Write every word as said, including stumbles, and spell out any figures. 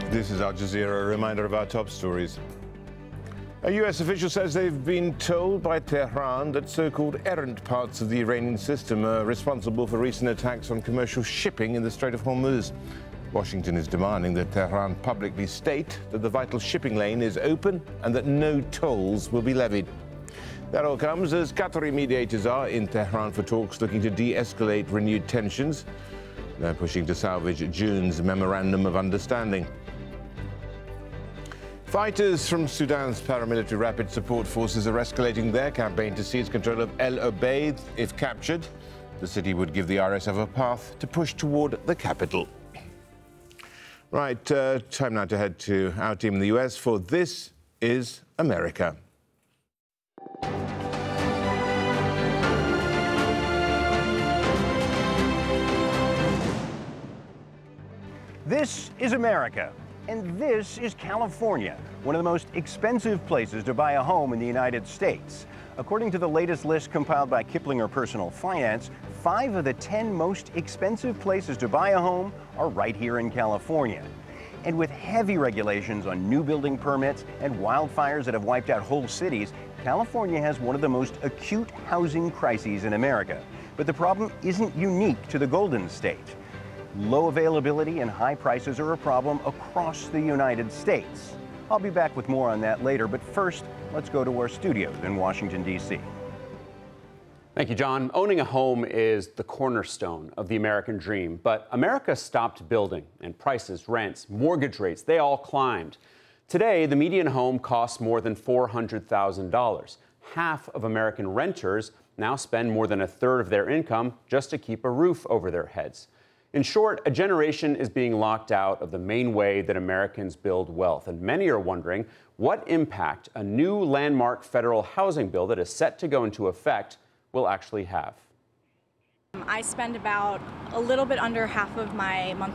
This is Al Jazeera, a reminder of our top stories. A U S official says they've been told by Tehran that so-called errant parts of the Iranian system are responsible for recent attacks on commercial shipping in the Strait of Hormuz. Washington is demanding that Tehran publicly state that the vital shipping lane is open and that no tolls will be levied. That all comes as Qatari mediators are in Tehran for talks looking to de-escalate renewed tensions. They're pushing to salvage June's Memorandum of Understanding. Fighters from Sudan's paramilitary rapid support forces are escalating their campaign to seize control of El Obeid. If captured, the city would give the R S F a path to push toward the capital. Right, uh, time now to head to our team in the U S for This is America. This is America, and this is California, one of the most expensive places to buy a home in the United States. According to the latest list compiled by Kiplinger Personal Finance, five of the ten most expensive places to buy a home are right here in California. And with heavy regulations on new building permits and wildfires that have wiped out whole cities, California has one of the most acute housing crises in America. But the problem isn't unique to the Golden State. Low availability and high prices are a problem across the United States. I'll be back with more on that later, but first, let's go to our studios in Washington, D C Thank you, John. Owning a home is the cornerstone of the American dream, but America stopped building, and prices, rents, mortgage rates, they all climbed. Today, the median home costs more than four hundred thousand dollars. Half of American renters now spend more than a third of their income just to keep a roof over their heads. In short, a generation is being locked out of the main way that Americans build wealth, and many are wondering what impact a new landmark federal housing bill that is set to go into effect will actually have. I spend about a little bit under half of my monthly